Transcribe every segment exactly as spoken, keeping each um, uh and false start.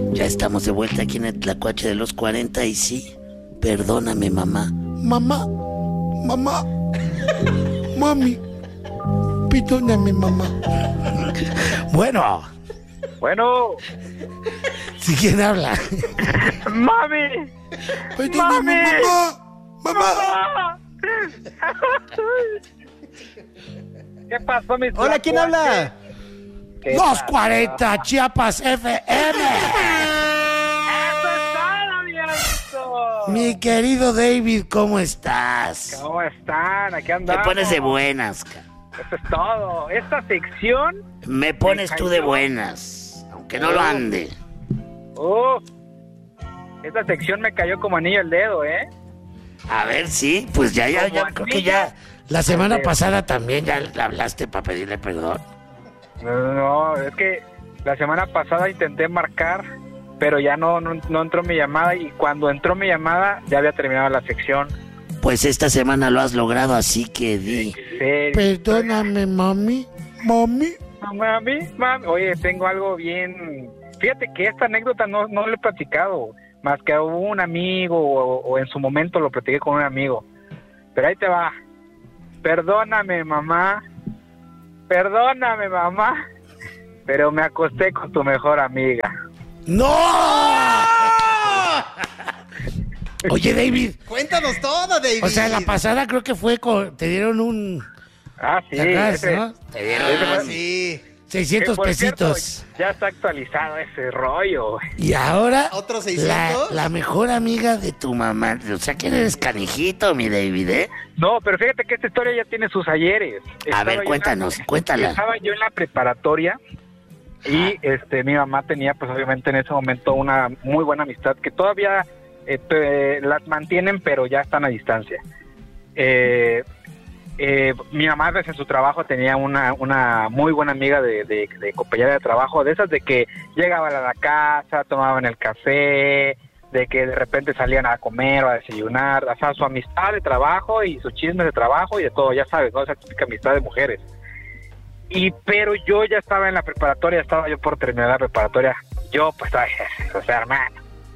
Ya estamos de vuelta aquí en el Tlacuache de los cuarenta y sí, perdóname, mamá. Mamá, mamá, mami, perdóname, mamá. Bueno. Bueno. ¿Sí quién habla? ¡Mami! Perdóname, ¡Mami! mamá, mamá. ¿Qué pasó, mi Hola, ¿quién habla? Los cuarenta Chiapas F M. ¡Eso es todo, mi hermanito! Mi querido David, ¿cómo estás? ¿Cómo están? Aquí Me andamos. pones de buenas, ca- Eso es todo. Esta sección... Me pones Me tú de cayó. buenas, aunque no lo ande. Uh, esta sección me cayó como anillo al dedo, ¿eh? A ver, sí, pues ya, ya, ya, Como creo que anillo ya. La semana al dedo. pasada también ya le hablaste para pedirle perdón. No, no, es que la semana pasada intenté marcar, pero ya no, no, no entró mi llamada y cuando entró mi llamada ya había terminado la sección. Pues esta semana lo has logrado, así que di. Sí. Perdóname, mami, mami. Mami, mami, oye, tengo algo bien... Fíjate que esta anécdota no, no le he platicado, más que hubo un amigo o, o en su momento lo platiqué con un amigo. Pero ahí te va. Perdóname, mamá. Perdóname, mamá. Pero me acosté con tu mejor amiga. ¡No! Oye, David. Cuéntanos todo, David. O sea, la pasada creo que fue con... Te dieron un... Ah, sí. ¿Te acuerdas, ese- no? Te dieron Ah, un sí. seiscientos que, por cierto, pesitos. ya está actualizado ese rollo. Y ahora... ¿Otro La, seiscientos? la mejor amiga de tu mamá. O sea, que eres canijito, mi David, ¿eh? No, pero fíjate que esta historia ya tiene sus ayeres. A Estaba ver, yo en cuéntanos, la- cuéntala. Estaba yo en la preparatoria y este mi mamá tenía pues obviamente en ese momento una muy buena amistad que todavía eh, pe- las mantienen pero ya están a distancia. Eh, eh, mi mamá desde su trabajo tenía una, una muy buena amiga de, de, de compañera de trabajo, de esas de que llegaban a la casa, tomaban el café, de que de repente salían a comer o a desayunar, o sea, su amistad de trabajo y sus chismes de trabajo y de todo, ya sabes, ¿no? Esa típica amistad de mujeres. Y pero yo ya estaba en la preparatoria, estaba yo por terminar la preparatoria, yo pues, ay, o sea, hermano,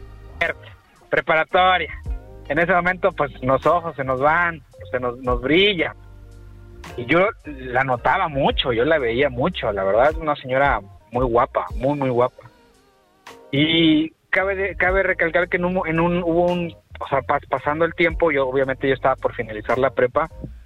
preparatoria, en ese momento pues los ojos se nos van, se nos, nos brillan, y yo la notaba mucho, yo la veía mucho, la verdad es una señora muy guapa, muy muy guapa, y cabe de- cabe recalcar que en un, en un hubo un, o sea, pas- pasando el tiempo, yo obviamente yo estaba por finalizar la prepa.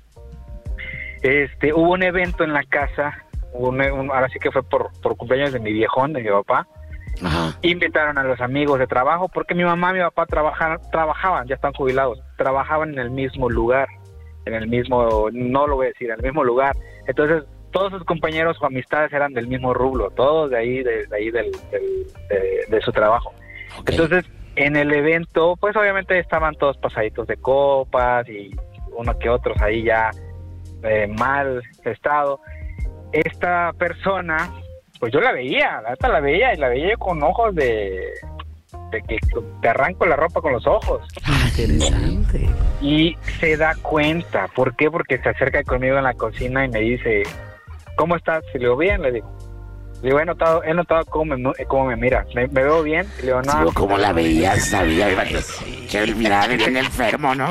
Este, hubo un evento en la casa, hubo un, un- ahora sí que fue por, por cumpleaños de mi viejón, de mi papá. Ajá. Invitaron a los amigos de trabajo, porque mi mamá y mi papá trabajaban, trabajaban, ya están jubilados, trabajaban en el mismo lugar, en el mismo, no lo voy a decir, en el mismo lugar. Entonces, todos sus compañeros o amistades eran del mismo rublo, todos de ahí, de, de ahí del, del- de, de su trabajo. Ok. Entonces, en el evento, pues obviamente estaban todos pasaditos de copas y uno que otros ahí ya eh, mal estado. Esta persona, pues yo la veía, la neta la veía y la veía yo con ojos de, de que te arranco la ropa con los ojos. Interesante. Y se da cuenta. ¿Por qué? Porque se acerca conmigo en la cocina y me dice, ¿cómo estás? Y le digo, bien, le digo. Le digo, he notado, he notado cómo me, cómo me mira. ¿Me, me veo bien? Y le digo, no. Digo, como la veías, sabía iba que que el mirar bien enfermo, ¿no?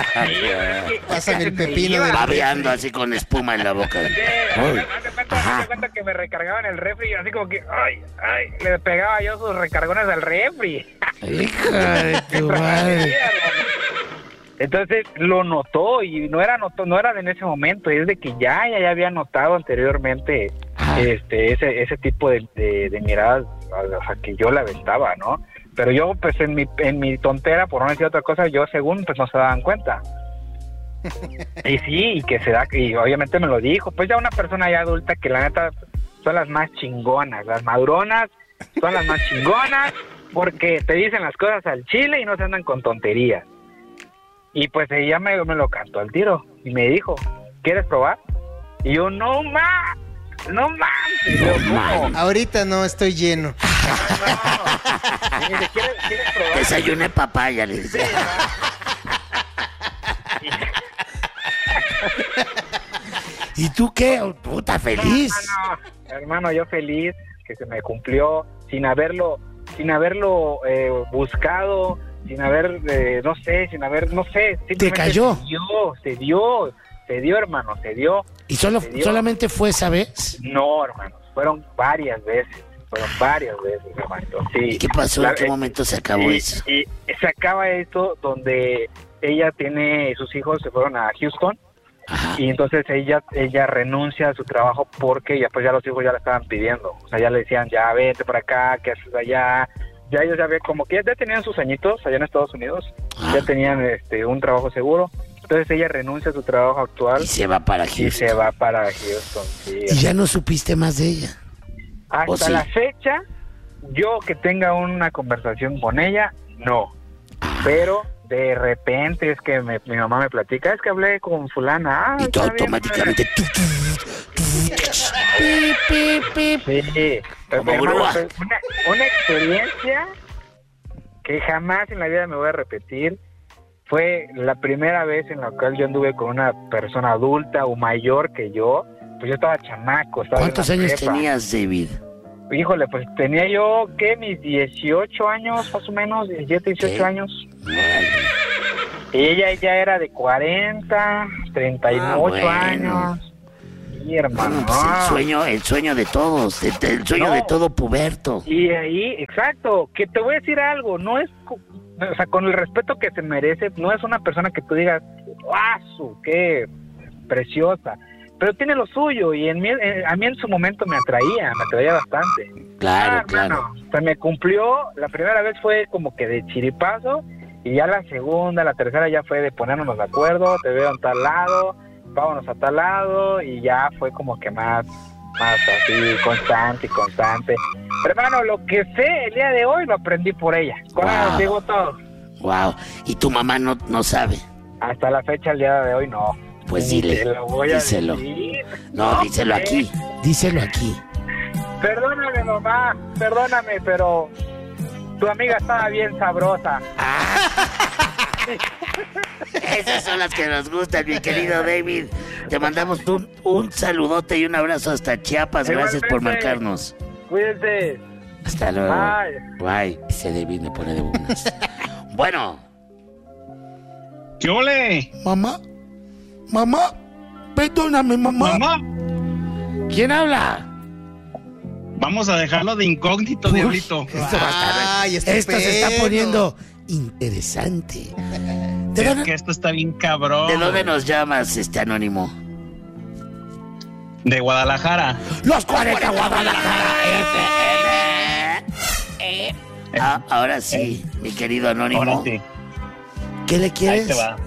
Pásame el pepino del Babeando así con espuma en la boca. Sí, Uy. haz de cuenta, Ajá. haz de cuenta que me recargaban el refri y así como que, ay, ay, le pegaba yo sus recargones al refri. Hija de tu madre. Entonces lo notó y no era notó, no era de en ese momento, es de que ya, ya, ya había notado anteriormente Ah. este ese ese tipo de, de, de miradas, o sea, que yo la aventaba, ¿no? Pero yo, pues, en mi en mi tontera, por no decir otra cosa, yo según, pues, no se daban cuenta. Y sí, y que se da, y obviamente me lo dijo, pues ya una persona ya adulta que la neta son las más chingonas, las maduronas son las más chingonas, porque te dicen las cosas al chile y no se andan con tonterías. Y pues ella me, me lo cantó al tiro y me dijo, ¿quieres probar? Y yo, no más, no más. Y yo, ¿cómo? Ahorita no, estoy lleno. Y me dice, ¿quieres, ¿quieres probar? Desayuné papaya, le dice. ¿Y tú qué? Puta, feliz. Hermano, hermano, yo feliz que se me cumplió sin haberlo sin haberlo eh, buscado, sin haber, eh, no sé, sin haber, no sé. ¿Te cayó? Se dio, se dio, se dio, hermano, se dio. ¿Y solo, se dio. solamente fue esa vez? No, hermano, fueron varias veces, fueron varias veces, hermano. Sí. ¿Y qué pasó? La, ¿En qué eh, momento se acabó y, eso? Y se acaba esto donde ella tiene, sus hijos se fueron a Houston. Ajá. Y entonces ella ella renuncia a su trabajo porque ya pues ya los hijos ya la estaban pidiendo, o sea, ya le decían, ya vete para acá, ¿qué haces allá? Ya ellos ya ve como que ya tenían sus añitos allá en Estados Unidos, Ah. ya tenían este un trabajo seguro, entonces ella renuncia a su trabajo actual Y se va para y Houston. se va para Houston. Sí. Y ya no supiste más de ella. Hasta ¿o sí? la fecha, yo que tenga una conversación con ella, no, Ah. pero de repente es que me- mi mamá me platica, es que hablé con fulana. Ah, Y tú está bien, automáticamente... tu, tu, tu, pi, pi, pi. Sí, Como hermano, grúa. fue una, una experiencia que jamás en la vida me voy a repetir. Fue la primera vez en la cual yo anduve con una persona adulta o mayor que yo. Pues yo estaba chamaco. Estaba ¿Cuántos en la años prepa. tenías, David? Híjole, pues tenía yo, ¿qué? Mis dieciocho años, más o menos, diecisiete, dieciocho ¿Qué? años. Vale. Y ella ya era de cuarenta, treinta y ocho Ah, bueno. años. Sí, hermano. Bueno, pues el sueño, el sueño de todos, de- de- el sueño No. de todo puberto. Y ahí, exacto, que te voy a decir algo, no es, co- o sea, con el respeto que se merece, no es una persona que tú digas, ¡ah, su, qué preciosa! Pero tiene lo suyo y en mí, en- a mí en su momento me atraía, me atraía bastante. Claro, Ah, claro. hermano, se me cumplió, la primera vez fue como que de chiripazo y ya la segunda, la tercera ya fue de ponernos de acuerdo, te veo en tal lado, vámonos a tal lado y ya fue como que más, más así, constante y constante. Pero, hermano, lo que sé el día de hoy lo aprendí por ella. Con ella Wow. digo todo. Wow. Y tu mamá no, no sabe. Hasta la fecha, el día de hoy, no. Pues Ni dile, te lo voy a díselo. decir. No, díselo eh. aquí. Díselo aquí. Perdóname, mamá, perdóname, pero tu amiga estaba bien sabrosa. Esas son las que nos gustan, mi querido David. Te mandamos un, un saludote y un abrazo hasta Chiapas. Gracias por Igualmente. marcarnos. Cuídense. Hasta luego. Bye. Bye. Ese David me pone de buenas. Bueno. ¿Qué ole? Mamá. Mamá. Perdóname, mamá. Mamá, ¿Quién habla? vamos a dejarlo de incógnito, Uy, diablito. Esto va a estar- Ay, esto se está estupendo. poniendo interesante. ¿De Es dónde, que esto está bien cabrón. ¿De dónde nos llamas, este anónimo? De Guadalajara. Los cuarenta Guadalajara F M. Ah, ahora sí, mi querido anónimo. Ahora sí, ¿Qué le ahí quieres te va.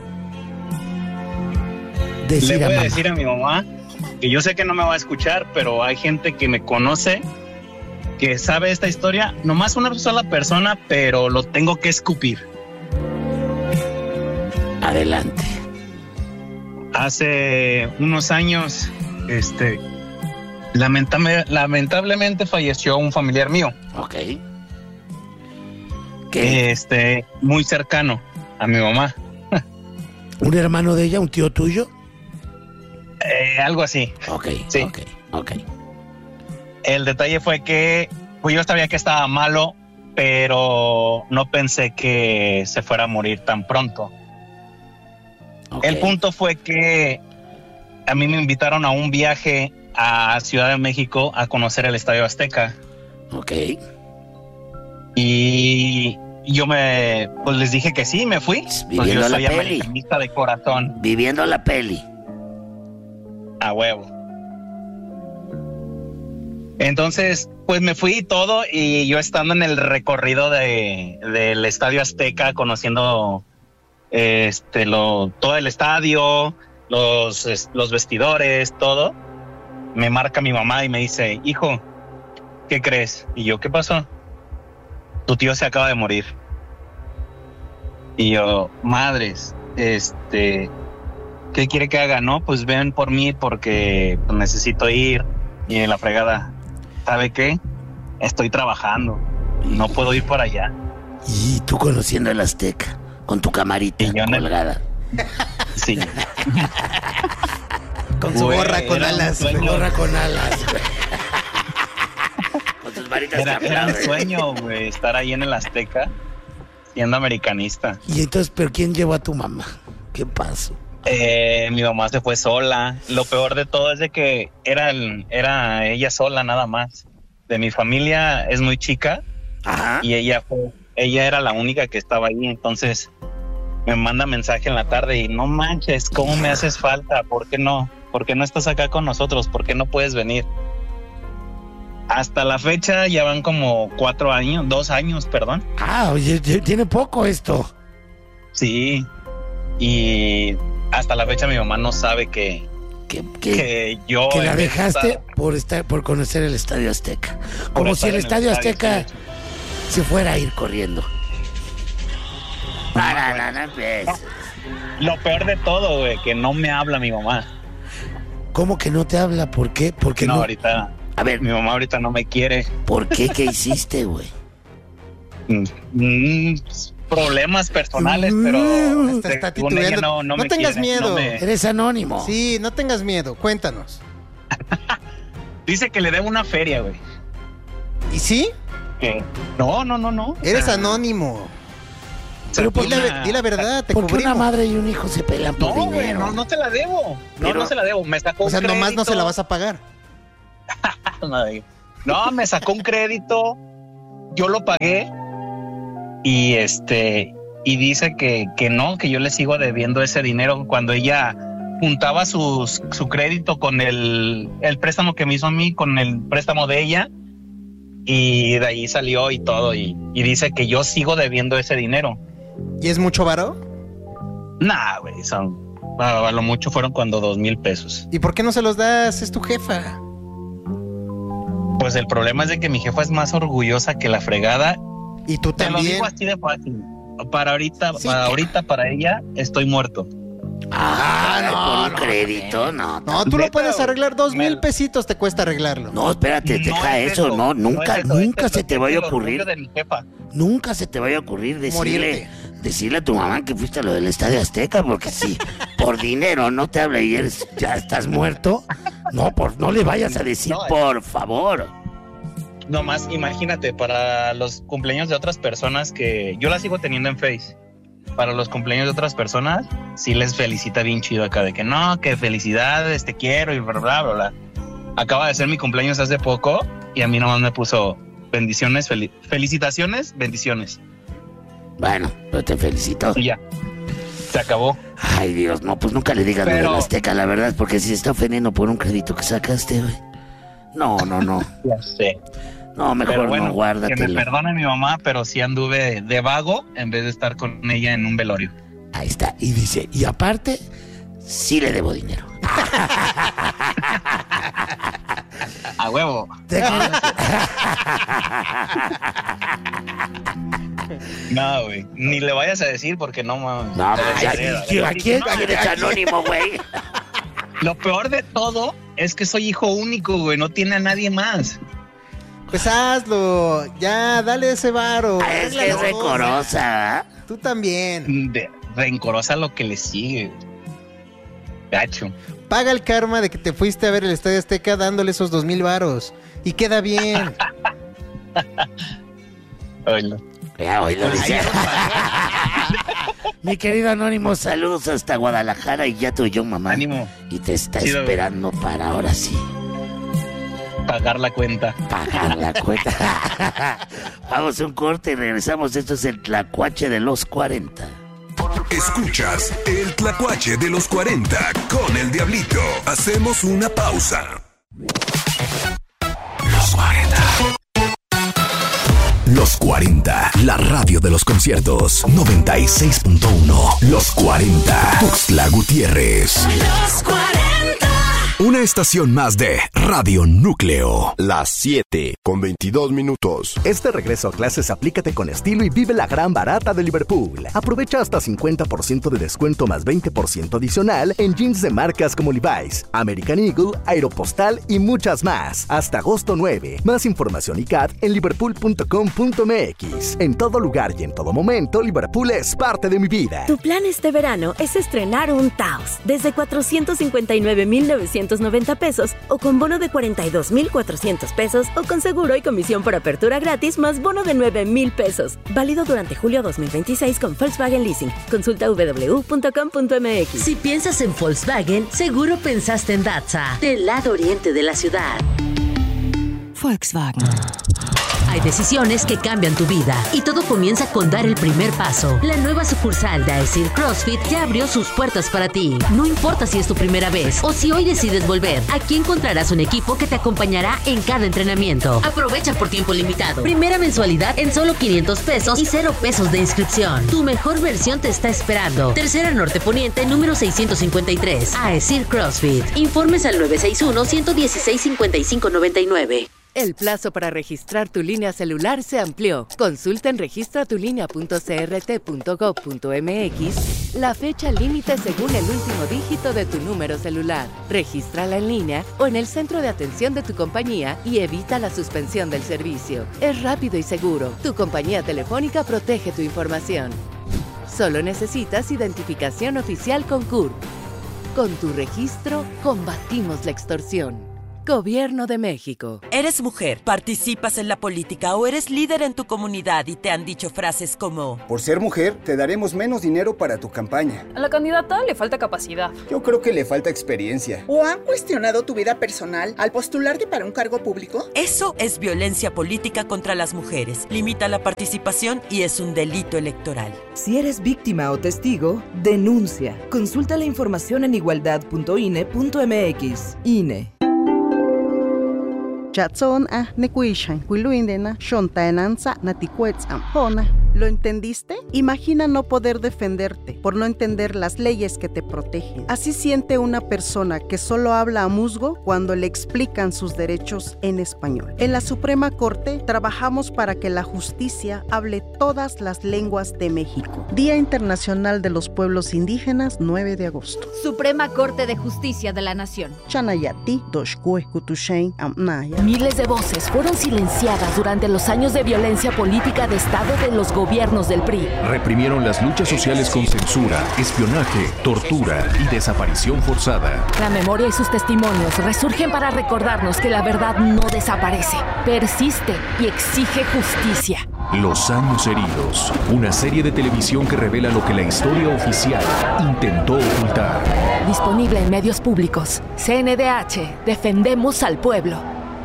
decir Le a voy a mamá? decir a mi mamá que yo sé que no me va a escuchar, pero hay gente que me conoce, que sabe esta historia. Nomás una sola persona, pero lo tengo que escupir. Adelante. Hace unos años, este, lamentable- lamentablemente falleció un familiar mío, Ok. ¿Qué? este, muy cercano a mi mamá. ¿Un hermano de ella, un tío tuyo? Eh, algo así. Ok, Sí. ok, ok. El detalle fue que pues yo sabía que estaba malo, pero no pensé que se fuera a morir tan pronto. ok. El punto fue que a mí me invitaron a un viaje a Ciudad de México a conocer el Estadio Azteca. Ok. Y yo me pues les dije que sí, me fui. Pues Viviendo yo la soy peli. americanista de corazón, Viviendo la peli. a huevo. Entonces, pues me fui y todo, y yo estando en el recorrido de, del Estadio Azteca, conociendo este lo todo el estadio, los, es- los vestidores, todo, me marca mi mamá y me dice, hijo, ¿qué crees? Y yo, ¿qué pasó? Tu tío se acaba de morir. Y yo, madres, este, ¿qué quiere que haga? No, pues ven por mí porque pues, necesito ir. Y en la fregada, ¿sabe qué? Estoy trabajando, no puedo ir para allá. Y tú conociendo el Azteca, con tu camarita Y yo en el- colgada. Sí. Con su Güey, gorra con era un alas. sueño. Gorra con alas. Con tus campanitas Era, que era un aplauden. sueño, güey, estar ahí en el Azteca siendo americanista. Y entonces, ¿pero quién llevó a tu mamá? ¿Qué pasó? Eh, mi mamá se fue sola. Lo peor de todo es de que era, el- era ella sola nada más. De mi familia es muy chica Ajá. y ella fue, ella era la única que estaba ahí. Entonces me manda mensaje en la tarde y no manches, ¿cómo me haces falta? ¿Por qué no? ¿Por qué no estás acá con nosotros? ¿Por qué no puedes venir? Hasta la fecha ya van como cuatro años, dos años, perdón. Ah, oye, ye- tiene poco esto. Sí. Y hasta la fecha mi mamá no sabe que, Que, que, que yo... que la en vez de dejaste estar- por estar por conocer el Estadio Azteca. Por Como estar si el en el Estadio estadio, Azteca sí. se fuera a ir corriendo. No, no, no, no empieces. Lo peor de todo, güey, que no me habla mi mamá. ¿Cómo que no te habla? ¿Por qué? Porque No, no. ahorita, A ver, mi mamá ahorita no me quiere. ¿por qué? ¿Qué hiciste, güey? Mm, mm, problemas personales, pero Mm, te está según ella titubeando. no, no No me tengas quiere, miedo. no me- Eres anónimo. Sí, no tengas miedo, cuéntanos. Dice que le debo una feria, güey. ¿Y sí? Que no, no, no, no. Eres Ah, anónimo. Pero sacó Di la, una- di la verdad, te ¿Por qué una cubrimos. madre y un hijo se pelean por No, güey, dinero? no, no te la debo. No, Pero- no se la debo. Me sacó O sea, un nomás no se la crédito. vas a pagar. No, me sacó un crédito, yo lo pagué y este y dice que, que no, que yo le sigo debiendo ese dinero cuando ella juntaba sus, su crédito con el, el préstamo que me hizo a mí, con el préstamo de ella, y de ahí salió y todo, y, y dice que yo sigo debiendo ese dinero. ¿Y es mucho varo? Nah, güey, son, a, a lo mucho fueron cuando dos mil pesos. ¿Y por qué no se los das? Es tu jefa. Pues el problema es de que mi jefa es más orgullosa que la fregada. Y tú Te lo también. digo así de fácil. Para ahorita, Sí, para que- ahorita, para ella, estoy muerto. Ah, no, por un no, crédito, no. No, tú lo Neta, puedes arreglar. Dos me- mil pesitos te cuesta arreglarlo. No, espérate, No deja es eso, no, no nunca, es eso, nunca es se el- te vaya a el orgullo ocurrir, de mi jefa. nunca se te vaya a ocurrir decirle, Morirte. decirle a tu mamá que fuiste a lo del Estadio Azteca, porque si por dinero no te habla y eres, ya estás muerto, no, por, no le vayas a decir, No, es- por favor. Nomás imagínate, para los cumpleaños de otras personas que yo la sigo teniendo en Face. Para los cumpleaños de otras personas, sí les felicita bien chido acá de que no, que felicidades, te quiero y bla, bla, bla, bla. Acaba de ser mi cumpleaños hace poco y a mí nomás me puso bendiciones, fel- felicitaciones, bendiciones. Bueno, pero te felicito. Y ya, se acabó. Ay, Dios, no, pues nunca le digas lo Pero- del Azteca, la verdad, porque si se está ofendiendo por un crédito que sacaste, güey. No, no, no. Ya sé. No, mejor Pero bueno, no, que me guárdatelo. perdone mi mamá, pero sí anduve de vago en vez de estar con ella en un velorio. Ahí está. Y dice, y aparte, sí le debo dinero. A huevo. Te quería- No, güey. Ni le vayas a decir porque no mames. No, Te pues, desheredo. ¿a quién, a quién No, eres anónimo, güey? Lo peor de todo es que soy hijo único, güey. No tiene a nadie más. Pues hazlo. Ya, dale ese varo. Ah, es que es Arréglalo. recorosa, ¿eh? Tú también. De, rencorosa lo que le sigue. Gacho. Paga el karma de que te fuiste a ver el Estadio Azteca dándole esos dos mil varos. Y queda bien. Oílo. Ya, hoy lo Pues dice. ahí Mi querido Anónimo, saludos hasta Guadalajara y ya tu yo, mamá. Ánimo. Y te está Chido, güey. esperando para ahora sí Pagar la cuenta. pagar la cuenta. Vamos a un corte y regresamos. Esto es el Tlacuache de los cuarenta. Escuchas el Tlacuache de los cuarenta con el Diablito. Hacemos una pausa. Los cuarenta. Los cuarenta, la radio de los conciertos. noventa y seis punto uno. Los cuarenta. Tuxtla Gutiérrez. Los cuarenta. Una estación más de Radio Núcleo. Las siete con veintidós minutos. Este regreso a clases aplícate con estilo y vive la gran barata de Liverpool. Aprovecha hasta cincuenta por ciento de descuento más veinte por ciento adicional en jeans de marcas como Levi's, American Eagle, Aeropostal y muchas más. Hasta agosto nueve. Más información y C A D en liverpool punto com punto m x. En todo lugar y en todo momento, Liverpool es parte de mi vida. Tu plan este verano es estrenar un Taos desde cuatrocientos cincuenta y nueve mil novecientos cuatrocientos noventa pesos o con bono de cuarenta y dos mil cuatrocientos pesos o con seguro y comisión por apertura gratis más bono de nueve mil pesos. Válido durante julio dos mil veintiséis con Volkswagen Leasing. Consulta doble u doble u doble u punto com punto m x. Si piensas en Volkswagen, seguro pensaste en Datsa, del lado oriente de la ciudad. Volkswagen. Hay decisiones que cambian tu vida y todo comienza con dar el primer paso. La nueva sucursal de AESIR CrossFit ya abrió sus puertas para ti. No importa si es tu primera vez o si hoy decides volver, aquí encontrarás un equipo que te acompañará en cada entrenamiento. Aprovecha por tiempo limitado. Primera mensualidad en solo quinientos pesos y cero pesos de inscripción. Tu mejor versión te está esperando. Tercera Norte Poniente, número seiscientos cincuenta y tres. AESIR CrossFit. Informes al nueve seis uno, uno uno seis, cinco cinco nueve nueve. El plazo para registrar tu línea celular se amplió. Consulta en registratulínea punto c r t punto gov punto m x la fecha límite según el último dígito de tu número celular. Regístrala en línea o en el centro de atención de tu compañía y evita la suspensión del servicio. Es rápido y seguro. Tu compañía telefónica protege tu información. Solo necesitas identificación oficial con C U R P. Con tu registro, combatimos la extorsión. Gobierno de México. ¿Eres mujer, participas en la política o eres líder en tu comunidad y te han dicho frases como: por ser mujer, te daremos menos dinero para tu campaña? A la candidata le falta capacidad. Yo creo que le falta experiencia. ¿O han cuestionado tu vida personal al postularte para un cargo público? Eso es violencia política contra las mujeres. Limita la participación y es un delito electoral. Si eres víctima o testigo, denuncia. Consulta la información en igualdad punto i n e punto m x. I N E. Chatson a nekuishan, kuiluindena, shontaenanza, natikuetzam, hona. ¿Lo entendiste? Imagina no poder defenderte por no entender las leyes que te protegen. Así siente una persona que solo habla a musgo cuando le explican sus derechos en español. En la Suprema Corte trabajamos para que la justicia hable todas las lenguas de México. Día Internacional de los Pueblos Indígenas, nueve de agosto. Suprema Corte de Justicia de la Nación. Chanayati, Doshkue, Kutushain, Amnaya. Miles de voces fueron silenciadas durante los años de violencia política de Estado de los gobiernos del P R I. Reprimieron las luchas sociales con censura, espionaje, tortura y desaparición forzada. La memoria y sus testimonios resurgen para recordarnos que la verdad no desaparece, persiste y exige justicia. Los años heridos, una serie de televisión que revela lo que la historia oficial intentó ocultar. Disponible en medios públicos. C N D H, defendemos al pueblo.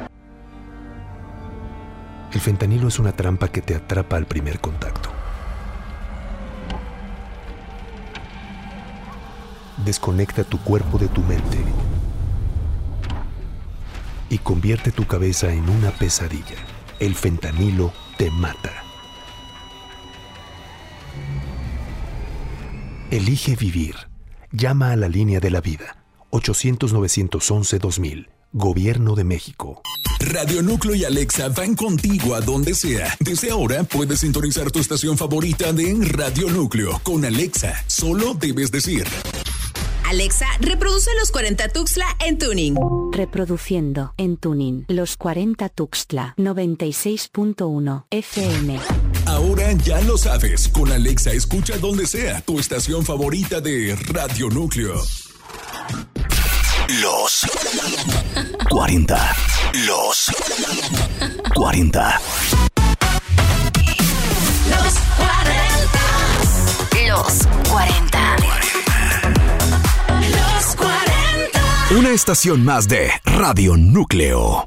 El fentanilo es una trampa que te atrapa al primer contacto. Desconecta tu cuerpo de tu mente y convierte tu cabeza en una pesadilla. El fentanilo te mata. Elige vivir. Llama a la línea de la vida. ochocientos, novecientos once, dos mil. Gobierno de México. Radio Núcleo y Alexa van contigo a donde sea. Desde ahora puedes sintonizar tu estación favorita de Radio Núcleo con Alexa. Solo debes decir: Alexa, reproduce Los cuarenta Tuxtla en tuning. Reproduciendo en tuning Los cuarenta Tuxtla noventa y seis punto uno F M. Ahora ya lo sabes. Con Alexa escucha donde sea tu estación favorita de Radio Núcleo. Los cuarenta. Los cuarenta. Los cuarenta. Los cuarenta. Los cuarenta. Una estación más de Radio Núcleo.